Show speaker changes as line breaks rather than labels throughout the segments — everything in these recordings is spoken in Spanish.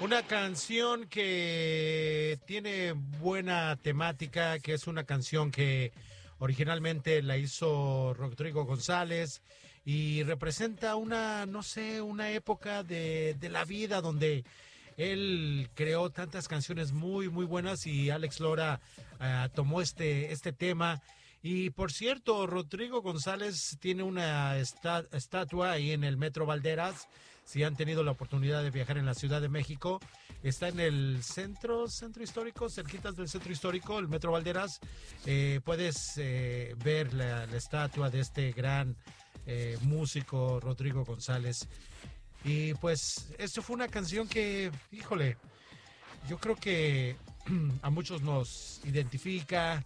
Una canción que tiene buena temática, que es una canción que originalmente la hizo Rodrigo González y representa una, no sé, una época de la vida donde él creó tantas canciones muy, muy buenas y Alex Lora tomó este tema. Y por cierto, Rodrigo González tiene una estatua ahí en el Metro Valderas. Si han tenido la oportunidad de viajar en la Ciudad de México, está en el centro histórico, cerquitas del centro histórico, el Metro Valderas. Puedes ver la estatua de este gran músico, Rodrigo González. Y pues, esto fue una canción que, híjole, yo creo que a muchos nos identifica,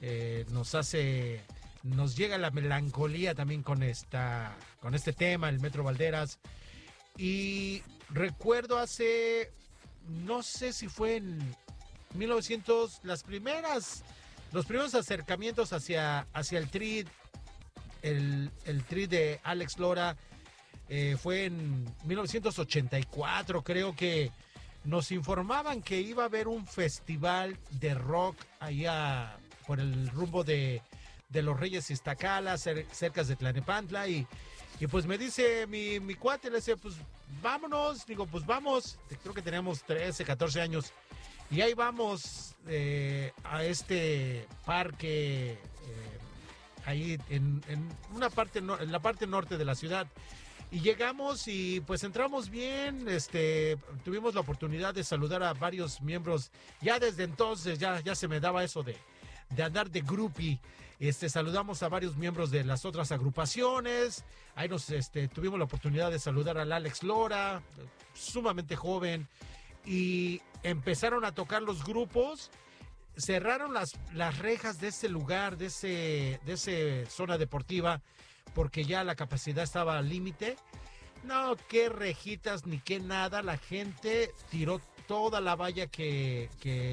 nos llega la melancolía también con este tema, el Metro Valderas. Y recuerdo no sé si fue en 1900, los primeros acercamientos hacia el tri, el tri de Alex Lora, fue en 1984, creo que nos informaban que iba a haber un festival de rock allá por el rumbo de los Reyes Iztacala, cerca de Tlalnepantla, y pues me dice mi cuate, le dice, pues vámonos, digo, pues vamos, creo que teníamos 13, 14 años, y ahí vamos a este parque, ahí en una parte, en la parte norte de la ciudad. Y llegamos y pues entramos bien, tuvimos la oportunidad de saludar a varios miembros. Ya desde entonces ya se me daba eso de andar de groupie. Saludamos a varios miembros de las otras agrupaciones. Ahí tuvimos la oportunidad de saludar al Alex Lora, sumamente joven. Y empezaron a tocar los grupos. Cerraron las rejas de ese lugar, de ese zona deportiva, porque ya la capacidad estaba al límite. No, qué rejitas ni qué nada. La gente tiró toda la valla que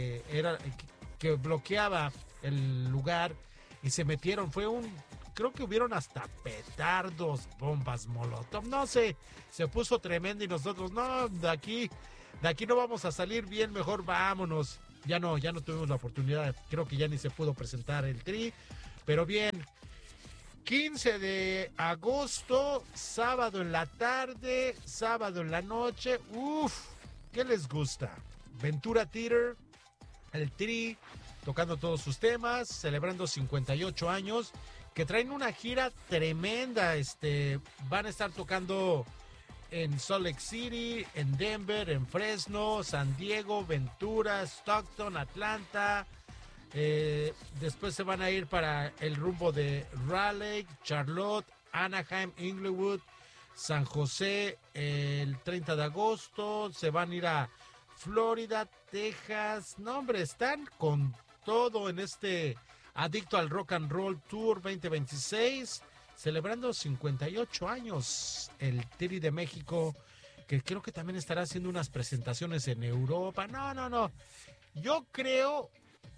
bloqueaba el lugar y se metieron. Creo que hubieron hasta petardos, bombas molotov, no sé, se puso tremendo y nosotros, no, de aquí no vamos a salir bien, mejor vámonos. Ya no tuvimos la oportunidad, creo que ya ni se pudo presentar el tri, pero bien. 15 de agosto, sábado en la tarde, sábado en la noche. ¿Qué les gusta? Ventura Theater, el Tri, tocando todos sus temas, celebrando 58 años, que traen una gira tremenda. Van a estar tocando en Salt Lake City, en Denver, en Fresno, San Diego, Ventura, Stockton, Atlanta. Después se van a ir para el rumbo de Raleigh, Charlotte, Anaheim, Inglewood, San José el 30 de agosto. Se van a ir a Florida, Texas. No, hombre, están con todo en Adicto al Rock and Roll Tour 2026, celebrando 58 años el Tri de México, que creo que también estará haciendo unas presentaciones en Europa. No. Yo creo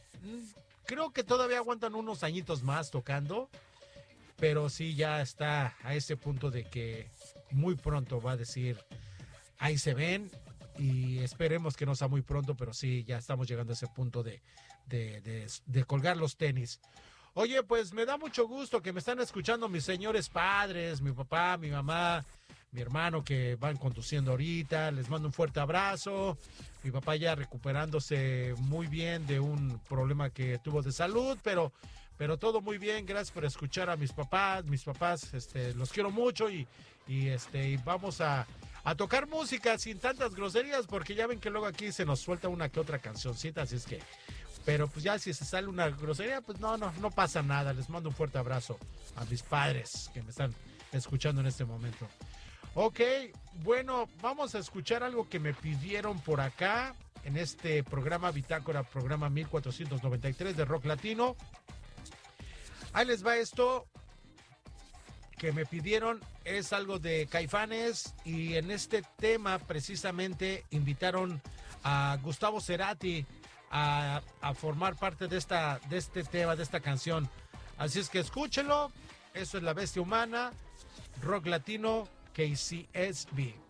que todavía aguantan unos añitos más tocando, pero sí ya está a ese punto de que muy pronto va a decir, ahí se ven, y esperemos que no sea muy pronto, pero sí, ya estamos llegando a ese punto de colgar los tenis. Oye, pues me da mucho gusto que me están escuchando mis señores padres, mi papá, mi mamá, mi hermano que van conduciendo ahorita. Les mando un fuerte abrazo. Mi papá ya recuperándose muy bien de un problema que tuvo de salud, pero todo muy bien. Gracias por escuchar a mis papás. Mis papás, los quiero mucho y vamos a tocar música sin tantas groserías, porque ya ven que luego aquí se nos suelta una que otra cancioncita, así es que, pero pues ya si se sale una grosería, pues no pasa nada. Les mando un fuerte abrazo a mis padres que me están escuchando en este momento. Ok, bueno, vamos a escuchar algo que me pidieron por acá en este programa Bitácora, programa 1493 de Rock Latino. Ahí les va esto que me pidieron, es algo de Caifanes, y en este tema precisamente invitaron a Gustavo Cerati a formar parte de este tema, de esta canción. Así es que escúchenlo. Eso es La Bestia Humana, Rock Latino, KCSB.